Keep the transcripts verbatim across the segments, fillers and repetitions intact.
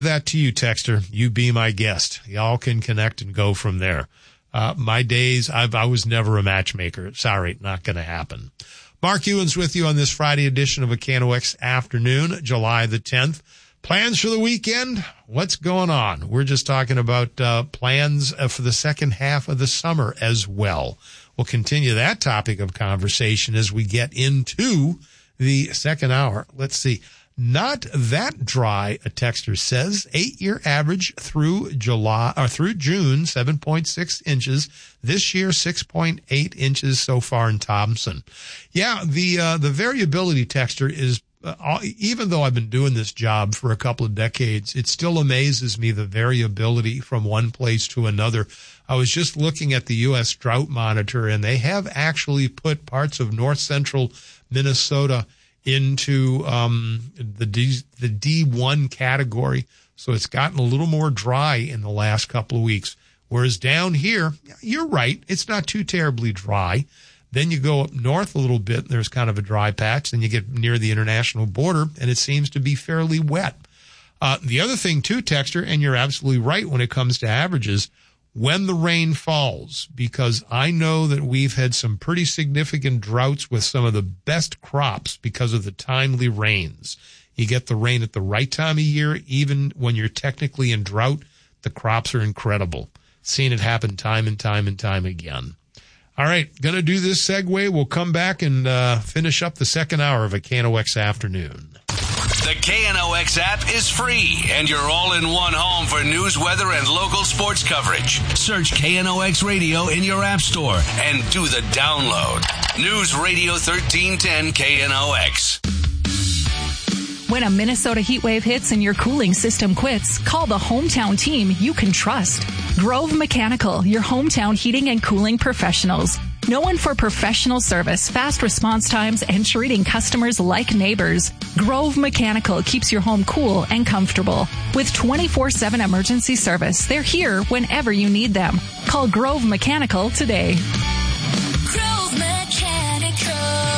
That to you, Texter. You be my guest. Y'all can connect and go from there. Uh, my days, I've, I was never a matchmaker. Sorry, not going to happen. Mark Ewan's with you on this Friday edition of A K N O X Afternoon, July the tenth. Plans for the weekend? What's going on? We're just talking about uh, plans uh, for the second half of the summer as well. We'll continue that topic of conversation as we get into the second hour. Let's see. Not that dry, a texter says. Eight-year average through July or through June, seven point six inches. This year, six point eight inches so far in Thompson. Yeah, the uh, the variability, texter, is uh, even though I've been doing this job for a couple of decades, it still amazes me the variability from one place to another. I was just looking at the U S Drought Monitor, and they have actually put parts of north central Minnesota into um the D, the D one category. So it's gotten a little more dry in the last couple of weeks. Whereas down here, you're right, it's not too terribly dry. Then you go up north a little bit, and there's kind of a dry patch. Then you get near the international border, and it seems to be fairly wet. Uh, the other thing, too, Texter, and you're absolutely right when it comes to averages, when the rain falls, because I know that we've had some pretty significant droughts with some of the best crops because of the timely rains. You get the rain at the right time of year, even when you're technically in drought, the crops are incredible. Seen it happen time and time and time again. All right, going to do this segue. We'll come back and uh, finish up the second hour of A K N O X Afternoon. The K N O X app is free, and you're all in one home for news, weather, and local sports coverage. Search K N O X Radio in your app store and do the download. News Radio thirteen ten K N O X. When a Minnesota heat wave hits and your cooling system quits, call the hometown team you can trust. Grove Mechanical, your hometown heating and cooling professionals. Known for professional service, fast response times, and treating customers like neighbors, Grove Mechanical keeps your home cool and comfortable. With twenty-four seven emergency service, they're here whenever you need them. Call Grove Mechanical today. Grove Mechanical.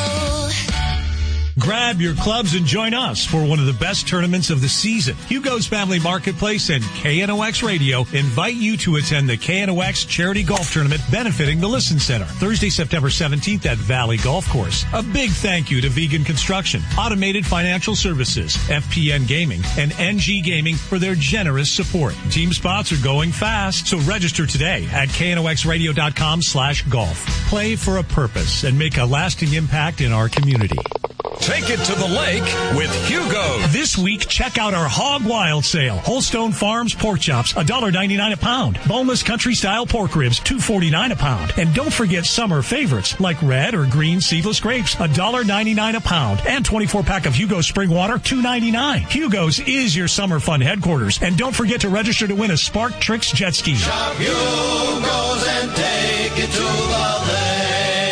Grab your clubs and join us for one of the best tournaments of the season. Hugo's Family Marketplace and K N O X Radio invite you to attend the K N O X Charity Golf Tournament benefiting the Listen Center, Thursday, September seventeenth at Valley Golf Course. A big thank you to Vegan Construction, Automated Financial Services, F P N Gaming, and N G Gaming for their generous support. Team spots are going fast, so register today at K N O X radio dot com slash golf. Play for a purpose and make a lasting impact in our community. Take it to the lake with Hugo. This week, check out our Hog Wild sale. Holstone Farms pork chops, one dollar ninety-nine a pound. Boneless country-style pork ribs, two forty-nine a pound. And don't forget summer favorites like red or green seedless grapes, one dollar ninety-nine a pound. And twenty-four pack of Hugo's Spring Water, two ninety-nine. Hugo's is your summer fun headquarters. And don't forget to register to win a Spark Tricks jet ski. Shop Hugo's and take it to the lake.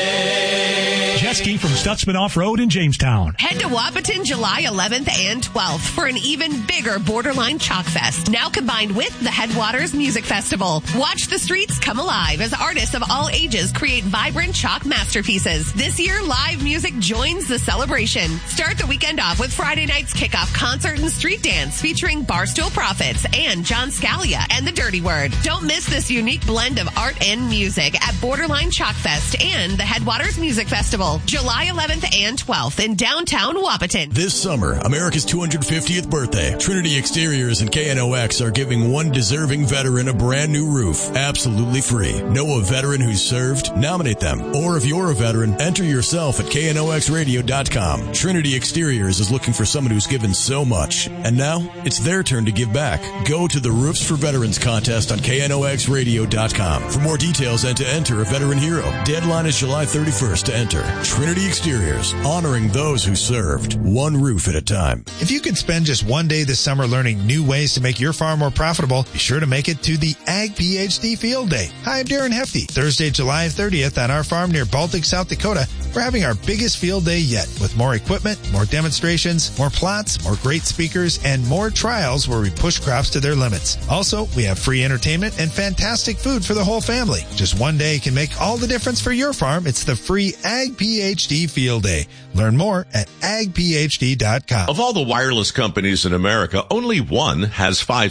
Jet ski from Stutzman Off-Road in Jamestown. Head to Wahpeton July eleventh and twelfth for an even bigger Borderline Chalk Fest, now combined with the Headwaters Music Festival. Watch the streets come alive as artists of all ages create vibrant chalk masterpieces. This year, live music joins the celebration. Start the weekend off with Friday night's kickoff concert and street dance featuring Barstool Prophets and John Scalia and the Dirty Word. Don't miss this unique blend of art and music at Borderline Chalk Fest and the Headwaters Music Festival, July eleventh and twelfth in downtown Wahpeton. This summer, America's two hundred fiftieth birthday, Trinity Exteriors and K N O X are giving one deserving veteran a brand new roof, absolutely free. Know a veteran who's served? Nominate them. Or if you're a veteran, enter yourself at K N O X radio dot com. Trinity Exteriors is looking for someone who's given so much. And now, it's their turn to give back. Go to the Roofs for Veterans contest on K N O X radio dot com for more details and to enter a veteran hero. Deadline is July thirty-first to enter. Trinity Exteriors, honoring those who served, one roof at a time. If you could spend just one day this summer learning new ways to make your farm more profitable, be sure to make it to the Ag PhD Field Day. Hi, I'm Darren Hefty. Thursday, July thirtieth at our farm near Baltic, South Dakota, we're having our biggest field day yet with more equipment, more demonstrations, more plots, more great speakers, and more trials where we push crops to their limits. Also, we have free entertainment and fantastic food for the whole family. Just one day can make all the difference for your farm. It's the free Ag PhD Field Day. Learn more at ag p h d dot com. Of all the wireless companies in America, only one has five